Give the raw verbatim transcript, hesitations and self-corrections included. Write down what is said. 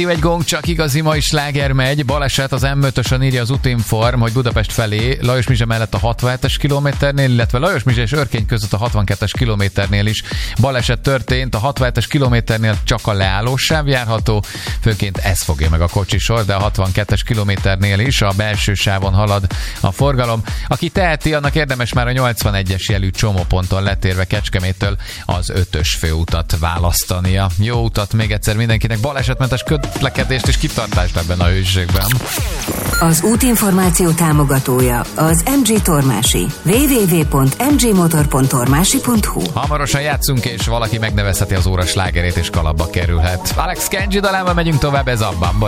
egy gong, csak igazi mai sláger megy. Baleset az em ötösön, írja az Utinform, hogy Budapest felé Lajos-Mizse mellett a hatvanhetes kilométernél, illetve Lajos-Mizse és Örkény között a hatvankettes kilométernél is baleset történt. A hatvanhetes kilométernél csak a leállós sáv járható, főként ez fogja meg a kocsisor, de a hatvankettes kilométernél is a belső sávon halad a forgalom. Aki teheti, annak érdemes már a nyolcvanegyes jelű csomóponton letérve Kecskeméttől az ötös főutat választania. Jó utat még egyszer mindenkinek, balesetmentes közlekedést és kitartást ebben a hőségben. Az útinformáció támogatója az em gé Tormási. double-u double-u double-u pont em gé motor pont tormási pont hu. Hamarosan játszunk, és valaki megnevezheti az óra slágerét, és kalapba kerülhet. Alex Kenji dalával megyünk tovább, ez abban.